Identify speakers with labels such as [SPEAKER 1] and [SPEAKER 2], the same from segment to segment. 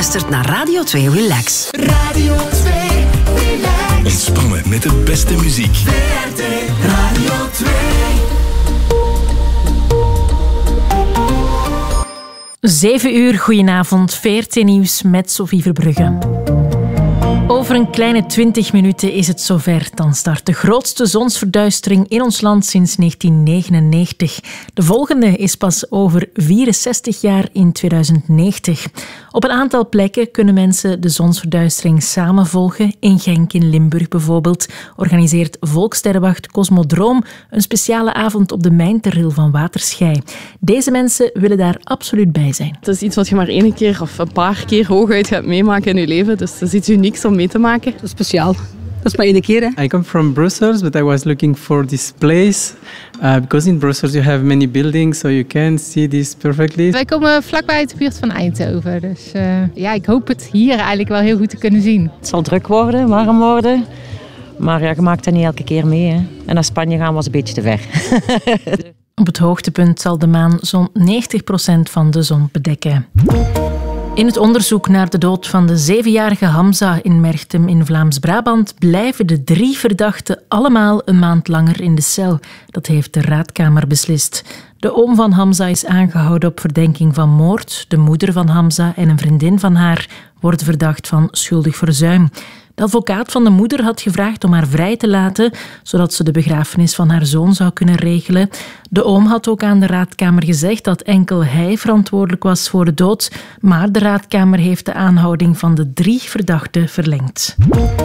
[SPEAKER 1] luistert naar Radio 2 Relax.
[SPEAKER 2] Radio 2 Relax.
[SPEAKER 3] Ontspannen met de beste muziek.
[SPEAKER 2] VRT Radio 2.
[SPEAKER 4] 7 uur, goedenavond, VRT Nieuws met Sophie Verbrugge. Over een kleine 20 minuten is het zover. Dan start de grootste zonsverduistering in ons land sinds 1999. De volgende is pas over 64 jaar in 2090. Op een aantal plekken kunnen mensen de zonsverduistering samen volgen. In Genk in Limburg bijvoorbeeld organiseert Volkssterrenwacht Cosmodroom een speciale avond op de mijnterril van Waterschei. Deze mensen willen daar absoluut bij zijn.
[SPEAKER 5] Het is iets wat je maar 1 keer of een paar keer hooguit gaat meemaken in je leven. Dus het is iets unieks om mee te maken.
[SPEAKER 6] Dat is speciaal. Dat is maar 1 keer. Hè?
[SPEAKER 7] I come from Brussels, but I was looking for this place because in Brussels you have many buildings, so you can see this perfectly.
[SPEAKER 8] Wij komen vlakbij uit de buurt van Eindhoven, dus ik hoop het hier eigenlijk wel heel goed te kunnen zien.
[SPEAKER 9] Het zal druk worden, warm worden, maar ja, je maakt dat niet elke keer mee. Hè. En naar Spanje gaan was een beetje te ver.
[SPEAKER 4] Op het hoogtepunt zal de maan zo'n 90% van de zon bedekken. In het onderzoek naar de dood van de 7-jarige Hamza in Merchtem in Vlaams-Brabant blijven de 3 verdachten allemaal een maand langer in de cel. Dat heeft de raadkamer beslist. De oom van Hamza is aangehouden op verdenking van moord. De moeder van Hamza en een vriendin van haar worden verdacht van schuldig verzuim. De advocaat van de moeder had gevraagd om haar vrij te laten, zodat ze de begrafenis van haar zoon zou kunnen regelen. De oom had ook aan de raadkamer gezegd dat enkel hij verantwoordelijk was voor de dood, maar de raadkamer heeft de aanhouding van de 3 verdachten verlengd.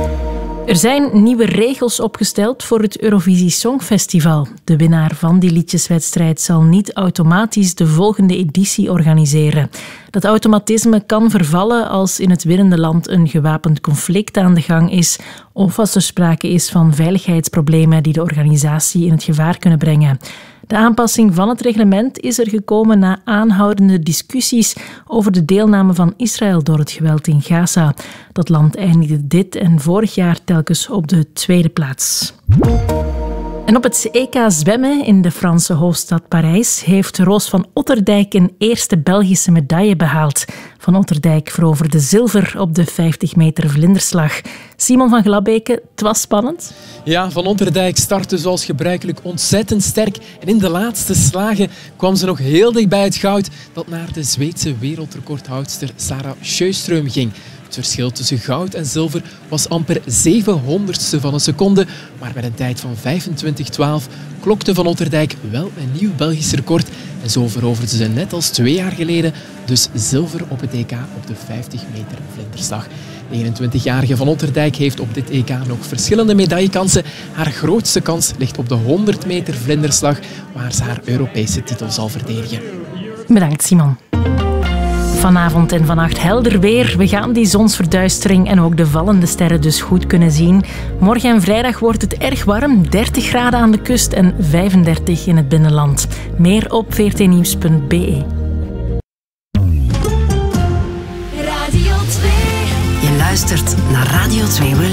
[SPEAKER 4] Er zijn nieuwe regels opgesteld voor het Eurovisie Songfestival. De winnaar van die liedjeswedstrijd zal niet automatisch de volgende editie organiseren. Dat automatisme kan vervallen als in het winnende land een gewapend conflict aan de gang is of als er sprake is van veiligheidsproblemen die de organisatie in het gevaar kunnen brengen. De aanpassing van het reglement is er gekomen na aanhoudende discussies over de deelname van Israël door het geweld in Gaza. Dat land eindigde dit en vorig jaar telkens op de 2e plaats. En op het EK zwemmen in de Franse hoofdstad Parijs heeft Roos van Otterdijk een eerste Belgische medaille behaald. Van Otterdijk veroverde zilver op de 50 meter vlinderslag. Simon van Glabeke, het was spannend.
[SPEAKER 10] Ja, Van Otterdijk startte zoals gebruikelijk ontzettend sterk. En in de laatste slagen kwam ze nog heel dicht bij het goud dat naar de Zweedse wereldrecordhoudster Sarah Sjöström ging. Het verschil tussen goud en zilver was amper 700ste van een seconde, maar met een tijd van 25:12 klokte Van Otterdijk wel een nieuw Belgisch record en zo veroverde ze net als 2 jaar geleden dus zilver op het EK op de 50 meter vlinderslag. De 21-jarige Van Otterdijk heeft op dit EK nog verschillende medaillekansen. Haar grootste kans ligt op de 100 meter vlinderslag, waar ze haar Europese titel zal verdedigen.
[SPEAKER 4] Bedankt, Simon. Vanavond en vannacht helder weer. We gaan die zonsverduistering en ook de vallende sterren dus goed kunnen zien. Morgen en vrijdag wordt het erg warm. 30 graden aan de kust en 35 in het binnenland. Meer op vrtnieuws.be.
[SPEAKER 1] Je luistert naar Radio 2 Relax.